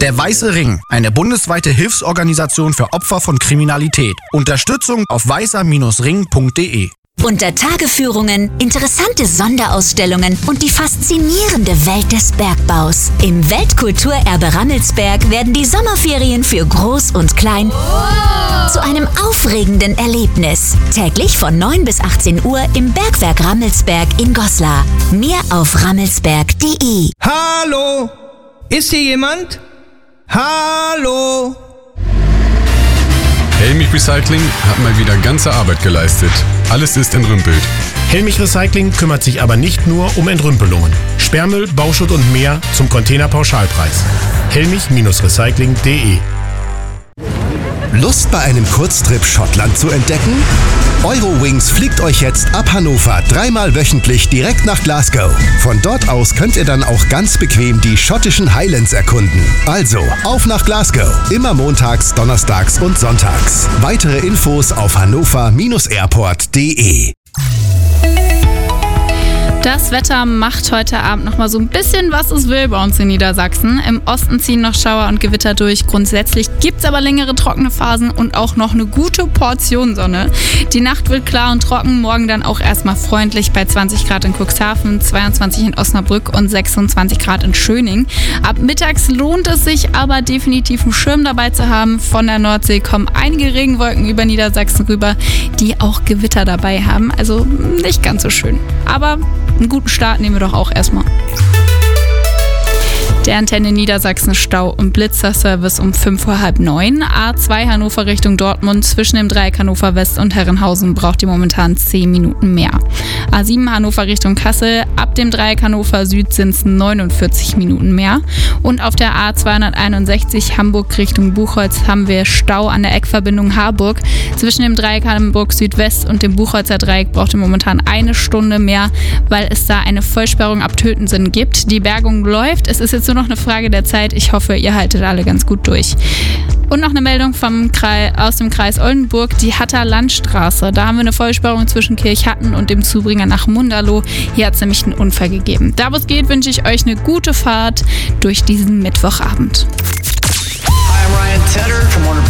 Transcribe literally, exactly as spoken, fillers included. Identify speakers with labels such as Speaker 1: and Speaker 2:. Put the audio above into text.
Speaker 1: Der Weiße Ring, eine bundesweite Hilfsorganisation für Opfer von Kriminalität. Unterstützung auf weißer Ring punkt de.
Speaker 2: Unter Tageführungen, interessante Sonderausstellungen und die faszinierende Welt des Bergbaus. Im Weltkulturerbe Rammelsberg werden die Sommerferien für Groß und Klein zu einem aufregenden Erlebnis. Täglich von neun bis achtzehn Uhr im Bergwerk Rammelsberg in Goslar. Mehr auf rammelsberg punkt de.
Speaker 3: Hallo? Ist hier jemand? Hallo?
Speaker 4: Helmich Recycling hat mal wieder ganze Arbeit geleistet. Alles ist entrümpelt.
Speaker 5: Helmich Recycling kümmert sich aber nicht nur um Entrümpelungen. Sperrmüll, Bauschutt und mehr zum Containerpauschalpreis. helmich Recycling punkt de.
Speaker 6: Lust bei einem Kurztrip Schottland zu entdecken? Eurowings fliegt euch jetzt ab Hannover dreimal wöchentlich direkt nach Glasgow. Von dort aus könnt ihr dann auch ganz bequem die schottischen Highlands erkunden. Also, auf nach Glasgow. Immer montags, donnerstags und sonntags. Weitere Infos auf hannover airport punkt de.
Speaker 7: Das Wetter macht heute Abend noch mal so ein bisschen, was es will bei uns in Niedersachsen. Im Osten ziehen noch Schauer und Gewitter durch. Grundsätzlich gibt es aber längere trockene Phasen und auch noch eine gute Portion Sonne. Die Nacht wird klar und trocken, morgen dann auch erstmal freundlich bei zwanzig Grad in Cuxhaven, zweiundzwanzig in Osnabrück und sechsundzwanzig Grad in Schöning. Ab mittags lohnt es sich aber definitiv einen Schirm dabei zu haben. Von der Nordsee kommen einige Regenwolken über Niedersachsen rüber, die auch Gewitter dabei haben. Also nicht ganz so schön. Aber einen guten Start nehmen wir doch auch erstmal. Der Antenne Niedersachsen Stau- und Blitzerservice um fünf Uhr halb neun. A zwei Hannover Richtung Dortmund zwischen dem Dreieck Hannover West und Herrenhausen braucht ihr momentan zehn Minuten mehr. A sieben Hannover Richtung Kassel, ab dem Dreieck Hannover Süd sind es neunundvierzig Minuten mehr. Und auf der A zweihunderteinundsechzig Hamburg Richtung Buchholz haben wir Stau an der Eckverbindung Harburg. Zwischen dem Dreieck Hamburg Südwest und dem Buchholzer Dreieck braucht ihr momentan eine Stunde mehr, weil es da eine Vollsperrung ab Tötensen gibt. Die Bergung läuft, es ist jetzt so noch eine Frage der Zeit. Ich hoffe, ihr haltet alle ganz gut durch. Und noch eine Meldung vom Kreis, aus dem Kreis Oldenburg, die Hatter Landstraße. Da haben wir eine Vollsperrung zwischen Kirchhatten und dem Zubringer nach Munderloh. Hier hat es nämlich einen Unfall gegeben. Da wo es geht, wünsche ich euch eine gute Fahrt durch diesen Mittwochabend.
Speaker 8: Hi, I'm Ryan Tedder from Warner